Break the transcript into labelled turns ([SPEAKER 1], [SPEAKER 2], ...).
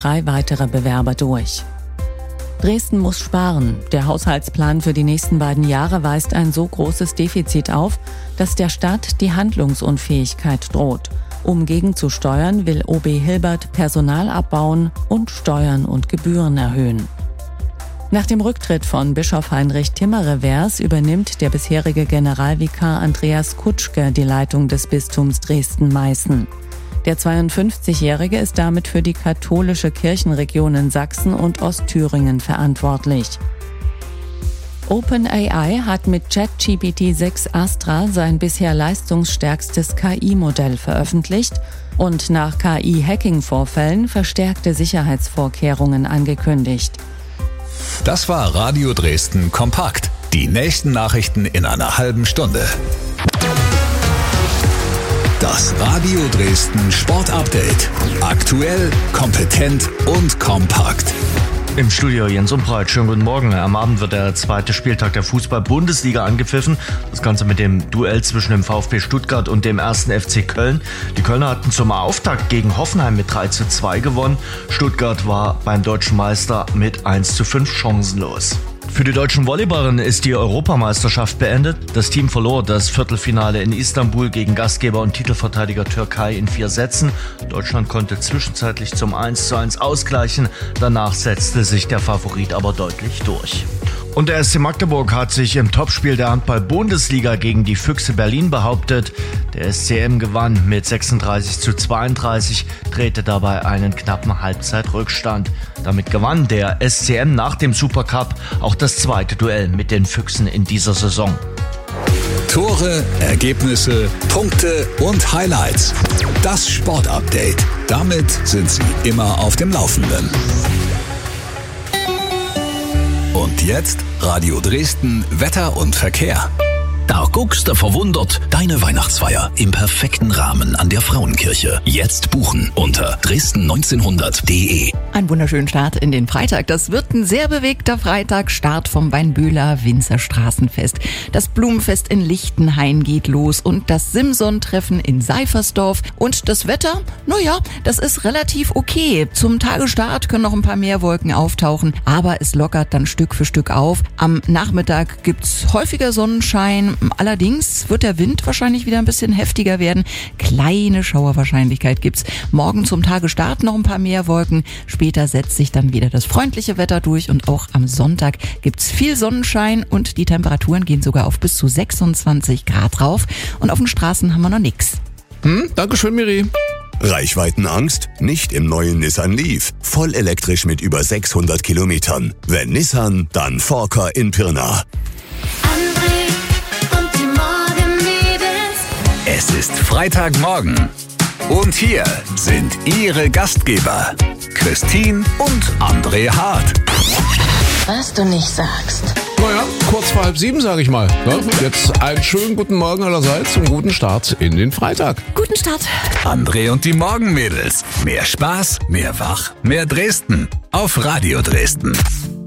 [SPEAKER 1] 3 weitere Bewerber durch. Dresden muss sparen. Der Haushaltsplan für die nächsten beiden Jahre weist ein so großes Defizit auf, dass der Stadt die Handlungsunfähigkeit droht. Um gegenzusteuern, will OB Hilbert Personal abbauen und Steuern und Gebühren erhöhen. Nach dem Rücktritt von Bischof Heinrich Timmer-Revers übernimmt der bisherige Generalvikar Andreas Kutschke die Leitung des Bistums Dresden-Meißen. Der 52-Jährige ist damit für die katholische Kirchenregion in Sachsen und Ostthüringen verantwortlich. OpenAI hat mit ChatGPT 6 Astra sein bisher leistungsstärkstes KI-Modell veröffentlicht und nach KI-Hacking-Vorfällen verstärkte Sicherheitsvorkehrungen angekündigt.
[SPEAKER 2] Das war Radio Dresden Kompakt. Die nächsten Nachrichten in einer halben Stunde. Das Radio Dresden Sportupdate. Aktuell, kompetent und kompakt.
[SPEAKER 3] Im Studio Jens Umbreit. Schönen guten Morgen. Am Abend wird der zweite Spieltag der Fußball-Bundesliga angepfiffen. Das Ganze mit dem Duell zwischen dem VfB Stuttgart und dem 1. FC Köln. Die Kölner hatten zum Auftakt gegen Hoffenheim mit 3:2 gewonnen. Stuttgart war beim deutschen Meister mit 1:5 chancenlos. Für die deutschen Volleyballerinnen ist die Europameisterschaft beendet. Das Team verlor das Viertelfinale in Istanbul gegen Gastgeber und Titelverteidiger Türkei in 4 Sätzen. Deutschland konnte zwischenzeitlich zum 1:1 ausgleichen. Danach setzte sich der Favorit aber deutlich durch. Und der SC Magdeburg hat sich im Topspiel der Handball-Bundesliga gegen die Füchse Berlin behauptet. Der SCM gewann mit 36:32, drehte dabei einen knappen Halbzeitrückstand. Damit gewann der SCM nach dem Supercup auch das zweite Duell mit den Füchsen in dieser Saison.
[SPEAKER 2] Tore, Ergebnisse, Punkte und Highlights. Das Sportupdate. Damit sind Sie immer auf dem Laufenden. Und jetzt Radio Dresden Wetter und Verkehr.
[SPEAKER 4] Da guckst du verwundert. Deine Weihnachtsfeier im perfekten Rahmen an der Frauenkirche. Jetzt buchen unter dresden1900.de.
[SPEAKER 5] Einen wunderschönen Start in den Freitag. Das wird ein sehr bewegter Freitag. Start vom Weinböhler Winzerstraßenfest. Das Blumenfest in Lichtenhain geht los und das Simson-Treffen in Seifersdorf. Und das Wetter, naja, das ist relativ okay. Zum Tagesstart können noch ein paar mehr Wolken auftauchen, aber es lockert dann Stück für Stück auf. Am Nachmittag gibt's häufiger Sonnenschein. Allerdings wird der Wind wahrscheinlich wieder ein bisschen heftiger werden. Kleine Schauerwahrscheinlichkeit gibt's. Morgen zum Tagesstart noch ein paar mehr Wolken. Später setzt sich dann wieder das freundliche Wetter durch und auch am Sonntag gibt's viel Sonnenschein und die Temperaturen gehen sogar auf bis zu 26 Grad rauf. Und auf den Straßen haben wir noch nix.
[SPEAKER 6] Dankeschön, Miri.
[SPEAKER 7] Reichweitenangst? Nicht im neuen Nissan Leaf. Voll elektrisch mit über 600 Kilometern. Wenn Nissan, dann Forker in Pirna.
[SPEAKER 2] Es ist Freitagmorgen. Und hier sind Ihre Gastgeber, Christine und André Hart.
[SPEAKER 8] Was du nicht sagst.
[SPEAKER 6] Naja, kurz vor 6:30, sage ich mal. Ne? Jetzt einen schönen guten Morgen allerseits und guten Start in den Freitag.
[SPEAKER 5] Guten Start.
[SPEAKER 2] André und die Morgenmädels. Mehr Spaß, mehr Wach, mehr Dresden. Auf Radio Dresden.